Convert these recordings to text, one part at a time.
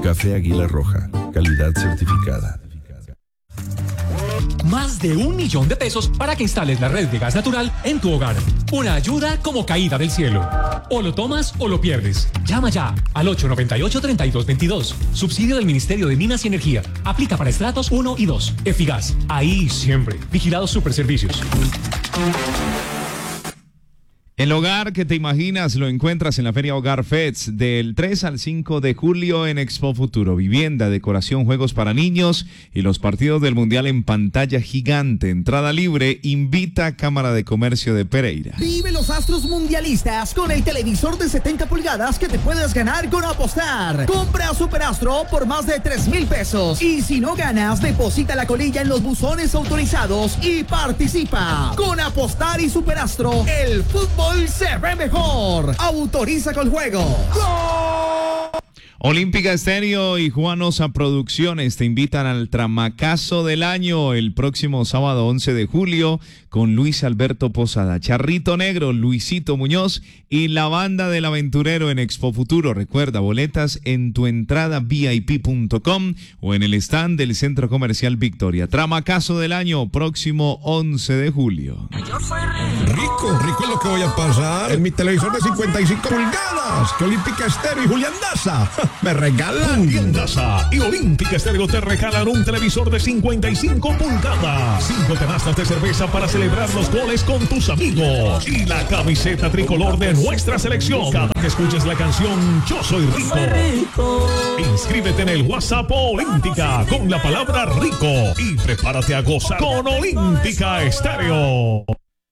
Café Águila Roja, calidad certificada. Más de 1 millón de pesos para que instales la red de gas natural en tu hogar. Una ayuda como caída del cielo. O lo tomas o lo pierdes. Llama ya al 898-3222. Subsidio del Ministerio de Minas y Energía. Aplica para estratos 1 y 2. Efigas. Ahí siempre. Vigilados Superservicios. El hogar que te imaginas lo encuentras en la Feria Hogar Fest del 3 al 5 de julio en Expo Futuro. Vivienda, decoración, juegos para niños y los partidos del Mundial en pantalla gigante. Entrada libre. Invita a Cámara de Comercio de Pereira. Vive los astros mundialistas con el televisor de 70 pulgadas que te puedes ganar con apostar. Compra Superastro por más de 3,000 pesos. Y si no ganas, deposita la colilla en los buzones autorizados y participa. Con apostar y Superastro, el fútbol se ve mejor. Autoriza con juego. ¡Gol! Olímpica Estéreo y Juanosa Producciones te invitan al Tramacazo del Año el próximo sábado 11 de julio con Luis Alberto Posada, Charrito Negro, Luisito Muñoz y la Banda del Aventurero en Expo Futuro. Recuerda, boletas en tu entrada VIP.com o en el stand del Centro Comercial Victoria. Tramacazo del Año, próximo 11 de julio. Rico es lo que voy a pasar en mi televisor de 55 pulgadas que Olímpica Estéreo y Julián Daza me regalan. Julián Daza y Olímpica Estéreo te regalan un televisor de 55 pulgadas, 5 canastas de cerveza para celebrar los goles con tus amigos y la camiseta tricolor de nuestra selección. Cada que escuches la canción Yo Soy Rico, inscríbete en el WhatsApp Olímpica con la palabra rico y prepárate a gozar con Olímpica Estéreo.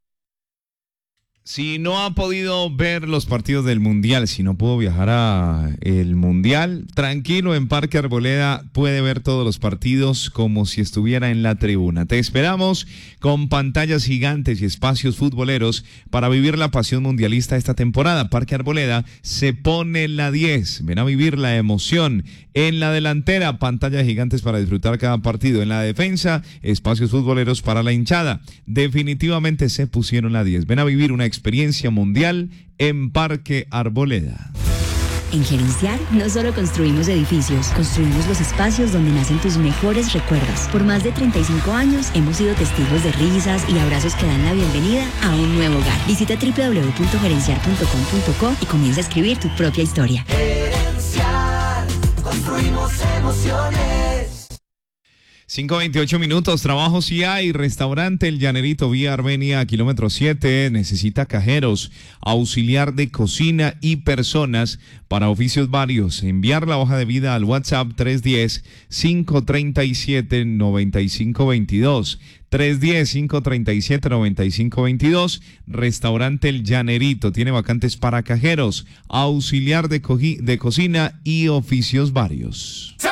Si no ha podido ver los partidos del Mundial, si no pudo viajar a el Mundial, tranquilo, en Parque Arboleda puede ver todos los partidos como si estuviera en la tribuna. Te esperamos con pantallas gigantes y espacios futboleros para vivir la pasión mundialista esta temporada. Parque Arboleda se pone la 10. Ven a vivir la emoción. En la delantera, pantallas gigantes para disfrutar cada partido. En la defensa, espacios futboleros para la hinchada. Definitivamente se pusieron la 10. Ven a vivir una experiencia mundial en Parque Arboleda. En Gerenciar no solo construimos edificios, construimos los espacios donde nacen tus mejores recuerdos. Por más de 35 años hemos sido testigos de risas y abrazos que dan la bienvenida a un nuevo hogar. Visita www.gerenciar.com.co y comienza a escribir tu propia historia. Gerenciar, construimos emociones. 5:28 minutos, trabajo sí hay. Restaurante El Llanerito, vía Armenia, kilómetro 7. Necesita cajeros, auxiliar de cocina y personas para oficios varios. Enviar la hoja de vida al WhatsApp 310-537-9522. 310-537-9522. Restaurante El Llanerito. Tiene vacantes para cajeros, auxiliar de cocina y oficios varios.